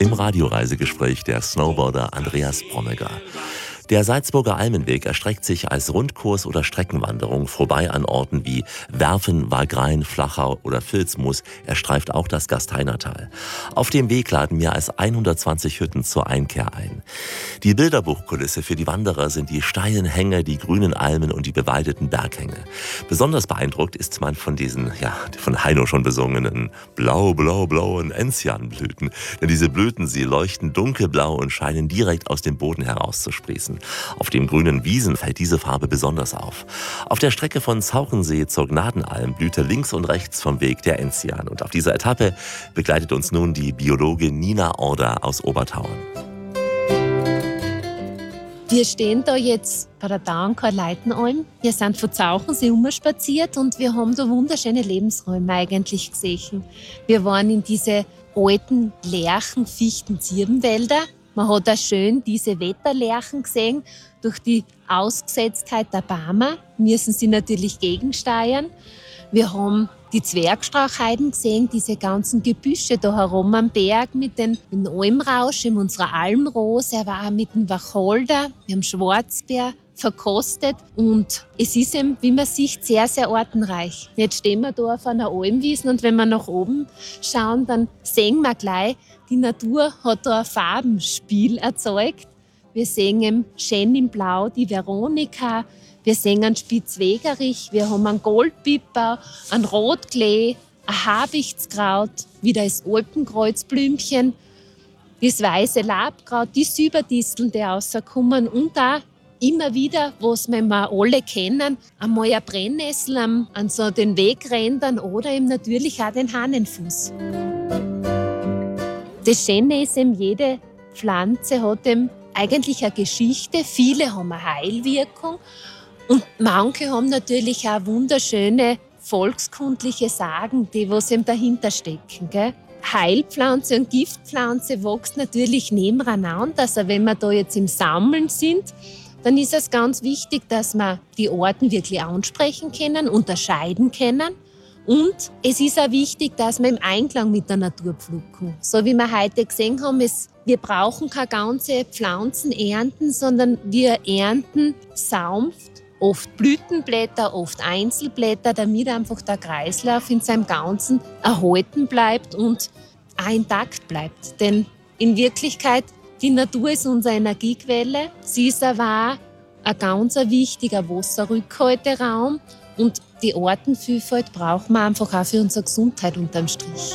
Im Radioreisegespräch der Snowboarder Andreas Brommeger. Der Salzburger Almenweg erstreckt sich als Rundkurs oder Streckenwanderung vorbei an Orten wie Werfen, Wagrain, Flachau oder Vilsmus. Er streift auch das Gasteinertal. Auf dem Weg laden mehr als 120 Hütten zur Einkehr ein. Die Bilderbuchkulisse für die Wanderer sind die steilen Hänge, die grünen Almen und die bewaldeten Berghänge. Besonders beeindruckt ist man von diesen, von Heino schon besungenen blauen Enzianblüten. Denn diese Blüten, sie leuchten dunkelblau und scheinen direkt aus dem Boden herauszusprießen. Auf den grünen Wiesen fällt diese Farbe besonders auf. Auf der Strecke von Zauchensee zur Gnadenalm blühte links und rechts vom Weg der Enzian. Und auf dieser Etappe begleitet uns nun die Biologin Nina Order aus Obertauern. Wir stehen da jetzt bei der Dauernkarl-Leitenalm. Wir sind von Zauchensee umspaziert und wir haben da wunderschöne Lebensräume eigentlich gesehen. Wir waren in diese alten Lärchen, Fichten, Zirbenwälder. Man hat auch schön diese Wetterlärchen gesehen. Durch die Ausgesetztheit der Bäume müssen sie natürlich gegensteuern. Wir haben die Zwergstrauchheiden gesehen, diese ganzen Gebüsche da herum am Berg mit den Almrausch, in unserer Almrose, aber auch mit dem Wacholder, wir haben Schwarzbeer verkostet und es ist eben, wie man sieht, sehr, sehr artenreich. Jetzt stehen wir da auf einer Almwiese und wenn wir nach oben schauen, dann sehen wir gleich, die Natur hat da ein Farbenspiel erzeugt. Wir sehen eben schön in Blau die Veronika, wir sehen einen Spitzwegerich, wir haben einen Goldpiper, einen Rotklee, ein Habichtskraut, wieder das Alpenkreuzblümchen, das weiße Labkraut, die Silberdisteln, die rauskommen und auch immer wieder, was wir alle kennen, einmal ein Brennnessel an so den Wegrändern oder eben natürlich auch den Hahnenfuß. Das Schöne ist eben, jede Pflanze hat eben eigentlich eine Geschichte. Viele haben eine Heilwirkung und manche haben natürlich auch wunderschöne volkskundliche Sagen, die was eben dahinter stecken. Gell? Heilpflanze und Giftpflanze wächst natürlich nebeneinander. Also wenn wir da jetzt im Sammeln sind, dann ist es ganz wichtig, dass wir die Arten wirklich ansprechen können, unterscheiden können. Und es ist auch wichtig, dass wir im Einklang mit der Natur pflücken. So wie wir heute gesehen haben, wir brauchen keine ganze Pflanzen ernten, sondern wir ernten sanft, oft Blütenblätter, oft Einzelblätter, damit einfach der Kreislauf in seinem Ganzen erhalten bleibt und auch intakt bleibt. Denn in Wirklichkeit, die Natur ist unsere Energiequelle. Sie ist aber auch ein ganz wichtiger Wasserrückhalteraum. Und die Artenvielfalt brauchen wir einfach auch für unsere Gesundheit unterm Strich.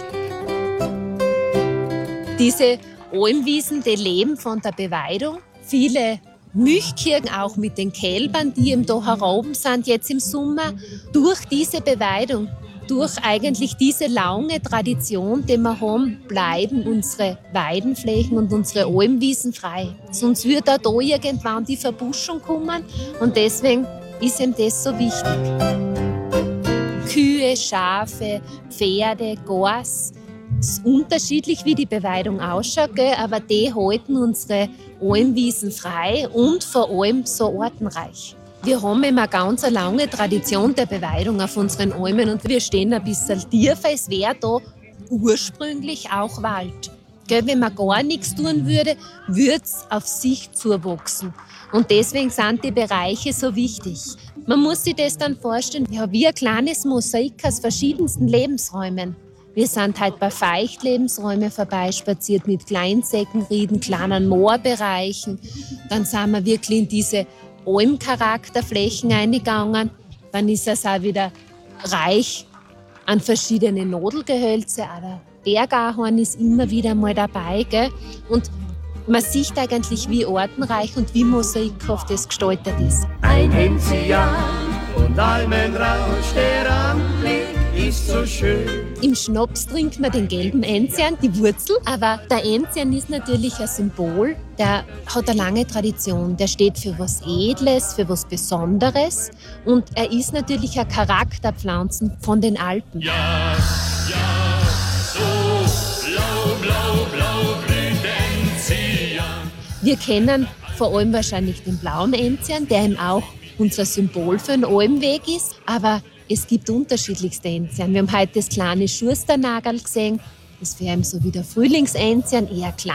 Diese Almwiesen, die leben von der Beweidung. Viele Milchkirchen, auch mit den Kälbern, die eben da heroben sind, jetzt im Sommer, durch diese Beweidung, durch eigentlich diese lange Tradition, die wir haben, bleiben unsere Weidenflächen und unsere Almwiesen frei. Sonst wird auch da irgendwann die Verbuschung kommen und deswegen ist ihm das so wichtig. Kühe, Schafe, Pferde, Gors, es ist unterschiedlich, wie die Beweidung ausschaut, gell? Aber die halten unsere Almwiesen frei und vor allem so artenreich. Wir haben immer eine ganz lange Tradition der Beweidung auf unseren Almen und wir stehen ein bisschen tiefer. Es wäre da ursprünglich auch Wald. Gell? Wenn man gar nichts tun würde, würde es auf sich zuwachsen. Und deswegen sind die Bereiche so wichtig. Man muss sich das dann vorstellen, wie ein kleines Mosaik aus verschiedensten Lebensräumen. Wir sind halt bei Feuchtlebensräumen vorbeispaziert mit Kleinsäckenrieden, kleinen Moorbereichen. Dann sind wir wirklich in diese Almcharakterflächen eingegangen. Dann ist es auch wieder reich an verschiedene Nadelgehölze. Auch der Bergahorn ist immer wieder mal dabei. Gell? Und man sieht eigentlich, wie artenreich und wie mosaikhaft das gestaltet ist. Ein Enzian und Almenrausch, der Anblick ist so schön. Im Schnaps trinkt man den gelben Enzian, die Wurzel. Aber der Enzian ist natürlich ein Symbol, der hat eine lange Tradition. Der steht für was Edles, für was Besonderes. Und er ist natürlich eine Charakterpflanze von den Alpen. Ja, so blau blüht Enzian. Wir kennen vor allem wahrscheinlich den blauen Enzian, der eben auch unser Symbol für den Almweg ist. Aber es gibt unterschiedlichste Enzian. Wir haben heute das kleine Schusternagel gesehen. Das wäre eben so wie der Frühlingsenzian, eher klein.